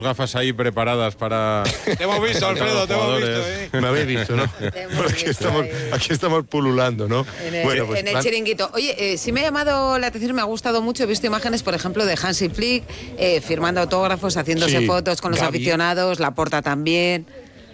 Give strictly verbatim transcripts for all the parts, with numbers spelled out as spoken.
Gafas ahí preparadas para... Te hemos visto, Alfredo, te hemos visto, ¿eh? Me habéis visto, ¿no? Aquí estamos, aquí estamos pululando, ¿no? En el, bueno, pues, en el van... chiringuito. Oye, eh, sí me ha llamado la atención, me ha gustado mucho. He visto imágenes, por ejemplo, de Hansi Flick eh, firmando autógrafos, haciéndose sí, fotos con los Gavi. aficionados, Laporta también.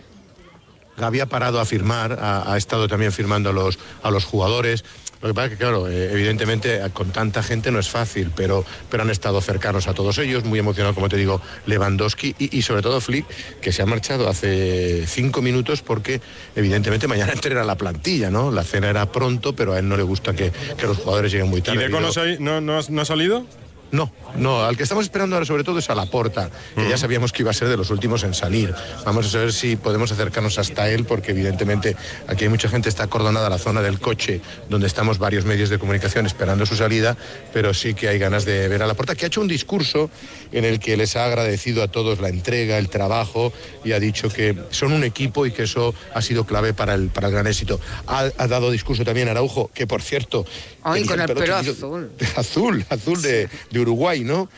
Gavi ha parado a firmar, ha, ha estado también firmando a los, a los jugadores. Lo que pasa es que, claro, eh, evidentemente con tanta gente no es fácil, pero, pero han estado cercanos a todos ellos, muy emocionado, como te digo, Lewandowski y, y sobre todo Flick, que se ha marchado hace cinco minutos porque evidentemente mañana entrena la plantilla, ¿no? La cena era pronto, pero a él no le gusta que, que los jugadores lleguen muy tarde. ¿Y Deco no, no, no, no ha salido? No, no, al que estamos esperando ahora sobre todo es a Laporta, que uh-huh. ya sabíamos que iba a ser de los últimos en salir. Vamos a saber si podemos acercarnos hasta él, porque evidentemente aquí hay mucha gente, está acordonada la zona del coche, donde estamos varios medios de comunicación esperando su salida, pero sí que hay ganas de ver a Laporta, que ha hecho un discurso en el que les ha agradecido a todos la entrega, el trabajo, y ha dicho que son un equipo y que eso ha sido clave para el, para el gran éxito. Ha, ha dado discurso también Araujo, que por cierto... Ay, con el pelo azul. Azul, azul de... de Uruguay, ¿no?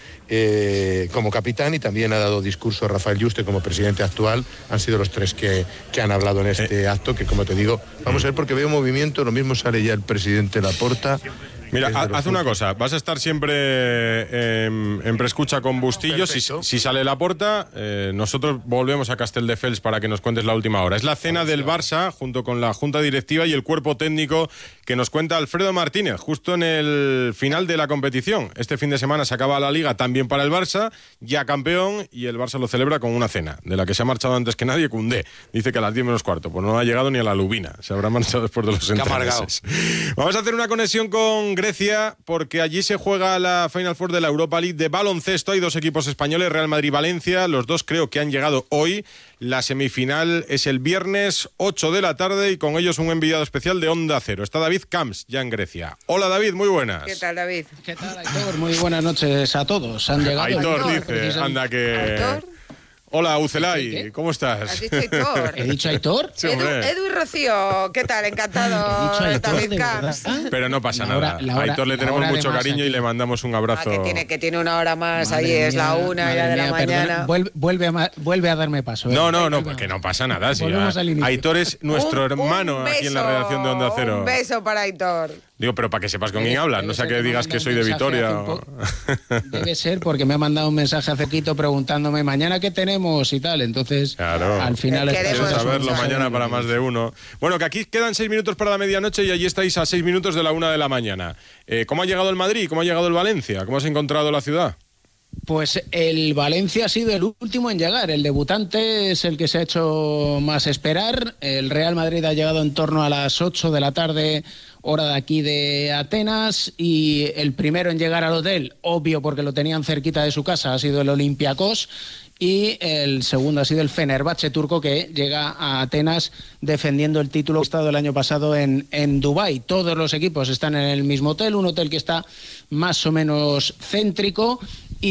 Eh, como capitán, y también ha dado discurso Rafael Yuste como presidente actual. Han sido los tres que, que han hablado en este acto, que como te digo, vamos a ver, porque veo movimiento, lo mismo sale ya el presidente Laporta. Mira, haz una cosa, vas a estar siempre eh, en, en preescucha con Bustillo. Si, si sale Laporta, eh, nosotros volvemos a Castelldefels para que nos cuentes la última hora. Es la cena del Barça, junto con la Junta Directiva y el cuerpo técnico, que nos cuenta Alfredo Martínez, justo en el final de la competición. Este fin de semana se acaba la Liga también para el Barça, ya campeón, y el Barça lo celebra con una cena, de la que se ha marchado antes que nadie, Koundé. Dice que a las diez menos cuarto, pues no ha llegado ni a la lubina, se habrá marchado después de los entremeses. Vamos a hacer una conexión con Grecia, porque allí se juega la Final Four de la Europa League de baloncesto. Hay dos equipos españoles, Real Madrid y Valencia. Los dos creo que han llegado hoy. La semifinal es el viernes ocho de la tarde y con ellos un enviado especial de Onda Cero. Está David Camps, ya en Grecia. Hola David, muy buenas. ¿Qué tal, David? ¿Qué tal, Aitor? Muy buenas noches a todos. Han llegado. Aitor, Aitor dice, anda que... ¿Aitor? Hola, Ucelay, ¿cómo estás? ¿Has dicho Aitor? ¿He dicho Aitor? Sí, Edu, Edu y Rocío, ¿qué tal? Encantado. He dicho Aitor, David de Camps. verdad. Pero no pasa La hora- nada. la hora- a Aitor le la tenemos hora de mucho más cariño aquí. y le mandamos un Ah, abrazo. que tiene, que tiene una hora más, Madre ahí es mía, la una madre ya de la mía, mañana. perdona. Vuelve, vuelve, a, ma- vuelve a darme paso. ¿eh? No, no, no, Vuelve a- porque no pasa nada. Sí, Volvemos a- al inicio. Aitor es nuestro Un- hermano un aquí en la beso, redacción de Onda Cero. Un beso para Aitor. Digo, pero para que sepas con Debe- quién hablas, debe no sea ser que me digas manda que un soy de mensaje Vitoria. hace un o- po- Debe ser porque me ha mandado un mensaje hace poquito preguntándome mañana qué tenemos y tal. Entonces, Claro. al final... Queremos esto es un saberlo mensaje mañana de- para más de uno. Bueno, que aquí quedan seis minutos para la medianoche y allí estáis a seis minutos de la una de la mañana. Eh, ¿Cómo ha llegado el Madrid? ¿Cómo ha llegado el Valencia? ¿Cómo has encontrado la ciudad? Pues el Valencia ha sido el último en llegar. El debutante es el que se ha hecho más esperar. El Real Madrid ha llegado en torno a las ocho de la tarde, hora de aquí de Atenas. Y el primero en llegar al hotel, obvio porque lo tenían cerquita de su casa, ha sido el Olympiacos. Y el segundo ha sido el Fenerbahce turco, que llega a Atenas defendiendo el título que ha estado el año pasado en, en Dubái. Todos los equipos están en el mismo hotel, un hotel que está más o menos céntrico.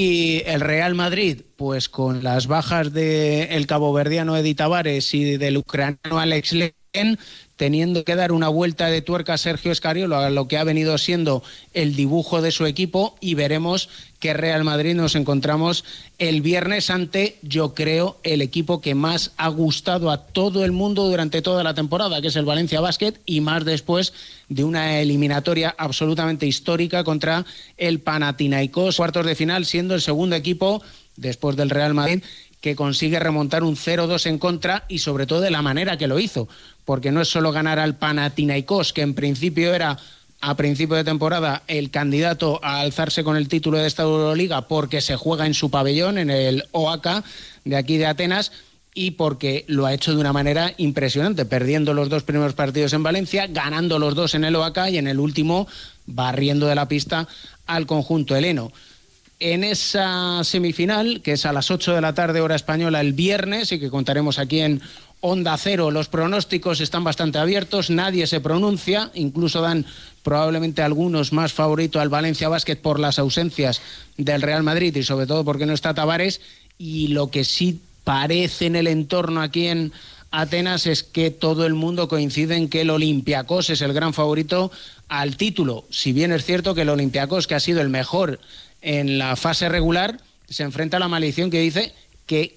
Y el Real Madrid, pues con las bajas del caboverdiano Edi Tavares y del ucraniano Alex Len, teniendo que dar una vuelta de tuerca a Sergio Escariolo a lo que ha venido siendo el dibujo de su equipo, y veremos qué Real Madrid nos encontramos el viernes ante, yo creo, el equipo que más ha gustado a todo el mundo durante toda la temporada, que es el Valencia Basket, y más después de una eliminatoria absolutamente histórica contra el Panathinaikos, cuartos de final, siendo el segundo equipo después del Real Madrid que consigue remontar un cero dos en contra, y sobre todo de la manera que lo hizo, porque no es solo ganar al Panathinaikos, que en principio era a principio de temporada el candidato a alzarse con el título de esta Euroliga, porque se juega en su pabellón, en el O A K de aquí de Atenas, y porque lo ha hecho de una manera impresionante, perdiendo los dos primeros partidos en Valencia, ganando los dos en el O A K y en el último barriendo de la pista al conjunto heleno. En esa semifinal, que es a las ocho de la tarde hora española el viernes, y que contaremos aquí en Onda Cero, los pronósticos están bastante abiertos, nadie se pronuncia, incluso dan probablemente algunos más favorito al Valencia Basket por las ausencias del Real Madrid y sobre todo porque no está Tavares, y lo que sí parece en el entorno aquí en Atenas es que todo el mundo coincide en que el Olympiacos es el gran favorito al título, si bien es cierto que el Olympiacos, que ha sido el mejor en la fase regular, se enfrenta a la maldición que dice que